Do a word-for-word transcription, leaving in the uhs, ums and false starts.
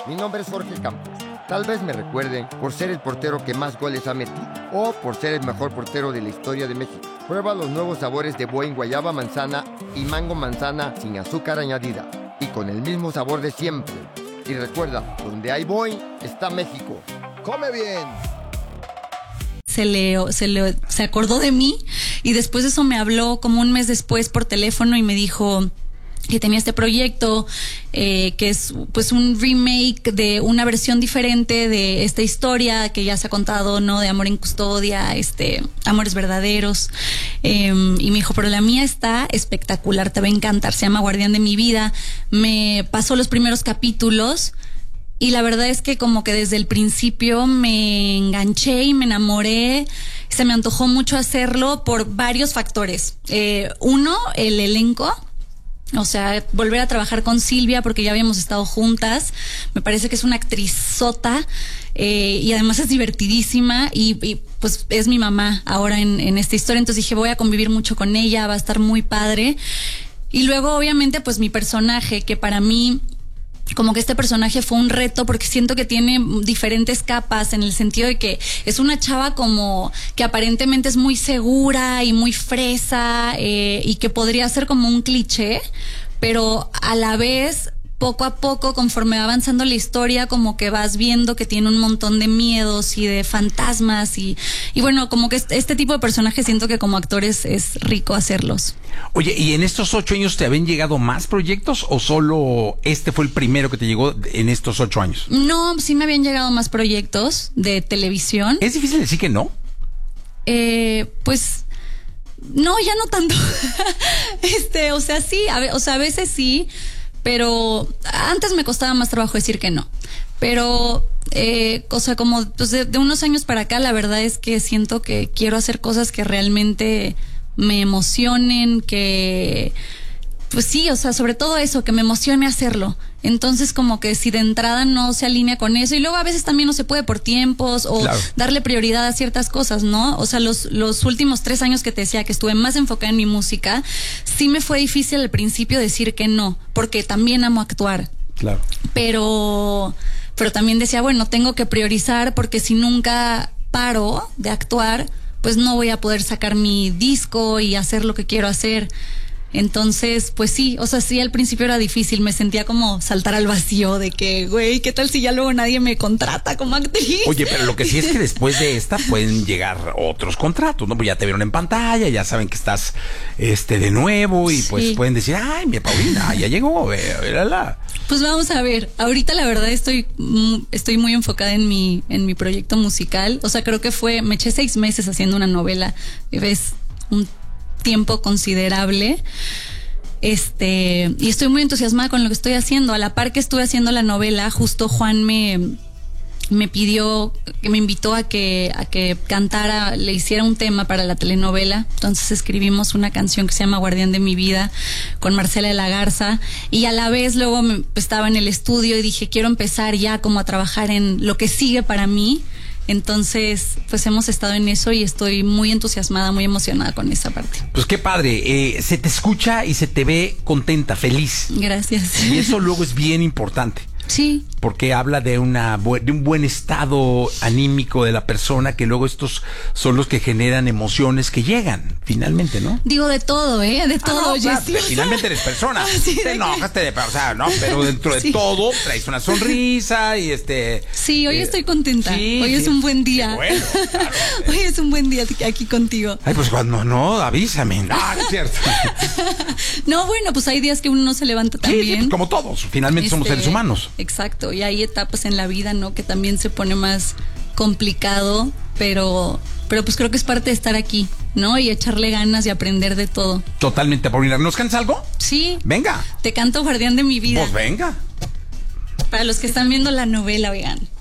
Mi nombre es Jorge Campos. Tal vez me recuerden por ser el portero que más goles ha metido o por ser el mejor portero de la historia de México. Prueba los nuevos sabores de Boing guayaba manzana y mango manzana sin azúcar añadida y con el mismo sabor de siempre. Y recuerda, donde hay Boing está México. ¡Come bien! Se le, se le, se acordó de mí y después de eso me habló como un mes después por teléfono y me dijo que tenía este proyecto, eh, que es pues un remake de una versión diferente de esta historia que ya se ha contado, ¿no? De Amor en Custodia, este, Amores Verdaderos. Eh, y me dijo, pero la mía está espectacular, te va a encantar, se llama Guardián de mi vida. Me pasó los primeros capítulos y la verdad es que como que desde el principio me enganché y me enamoré. Se me antojó mucho hacerlo por varios factores. Eh, uno, el elenco. O sea, volver a trabajar con Silvia porque ya habíamos estado juntas. Me parece que es una actrizota eh, y además es divertidísima y, y pues es mi mamá ahora en, en esta historia. Entonces dije, voy a convivir mucho con ella, va a estar muy padre. Y luego obviamente pues mi personaje, que para mí como que este personaje fue un reto porque siento que tiene diferentes capas en el sentido de que es una chava como que aparentemente es muy segura y muy fresa eh, y que podría ser como un cliché, pero a la vez poco a poco conforme va avanzando la historia como que vas viendo que tiene un montón de miedos y de fantasmas y, y bueno, como que este, este tipo de personajes siento que como actores es rico hacerlos. Oye, ¿y en estos ocho años te habían llegado más proyectos o solo este fue el primero que te llegó en estos ocho años? No, sí me habían llegado más proyectos de televisión. ¿Es difícil decir que no? Eh, pues no, ya no tanto. este, o sea, sí, a, o sea, a veces sí, pero antes me costaba más trabajo decir que no. Pero, eh, o sea, como pues de, de unos años para acá, la verdad es que siento que quiero hacer cosas que realmente me emocionen, que pues sí, o sea, sobre todo eso, que me emocione hacerlo. Entonces como que si de entrada no se alinea con eso, y luego a veces también no se puede por tiempos o claro, darle prioridad a ciertas cosas, ¿no? O sea, los, los últimos tres años que te decía que estuve más enfocada en mi música, sí me fue difícil al principio decir que no, porque también amo actuar. Claro. Pero, pero también decía, bueno, tengo que priorizar porque si nunca paro de actuar, pues no voy a poder sacar mi disco y hacer lo que quiero hacer. Entonces, pues sí, o sea, sí, al principio era difícil, me sentía como saltar al vacío de que, güey, ¿qué tal si ya luego nadie me contrata como actriz? Oye, pero lo que sí es que después de esta pueden llegar otros contratos, ¿no? Pues ya te vieron en pantalla, ya saben que estás este de nuevo y sí, pues pueden decir, ay, mi Paulina, ya llegó, eh, la, la. Pues vamos a ver, ahorita la verdad estoy, estoy muy enfocada en mi, en mi proyecto musical, o sea, creo que fue, me eché seis meses haciendo una novela, ves, un tiempo considerable, este, y estoy muy entusiasmada con lo que estoy haciendo. A la par que estuve haciendo la novela, justo Juan me me pidió, que me invitó a que a que cantara, le hiciera un tema para la telenovela. Entonces escribimos una canción que se llama Guardián de mi vida con Marcela de la Garza, y a la vez luego me, estaba en el estudio y dije, quiero empezar ya como a trabajar en lo que sigue para mí. Entonces, pues hemos estado en eso y estoy muy entusiasmada, muy emocionada con esa parte. Pues qué padre, eh, se te escucha y se te ve contenta, feliz. Gracias. Y eso luego es bien importante. Sí. Porque habla de una de un buen estado anímico de la persona, que luego estos son los que generan emociones que llegan, finalmente, ¿no? Digo de todo, ¿eh? De todo, ah, no, claro, sí, finalmente eres persona. Sí, te enojas, te de, o sea, no, pero dentro de sí, todo traes una sonrisa y este... Sí, hoy eh, estoy contenta. Sí, hoy sí, es un buen día. Bueno, claro. Hoy es un buen día aquí contigo. Ay, pues cuando no, avísame. No, es cierto. No, bueno, pues hay días que uno no se levanta tan sí, bien. Sí, pues como todos, finalmente este, somos seres humanos. Exacto, y hay etapas en la vida, ¿no? Que también se pone más complicado, pero, pero pues creo que es parte de estar aquí, ¿no? Y echarle ganas y aprender de todo. Totalmente, Paulina. ¿Nos cantas algo? Sí. Venga. Te canto Guardián de mi vida. Pues venga. Para los que están viendo la novela, oigan.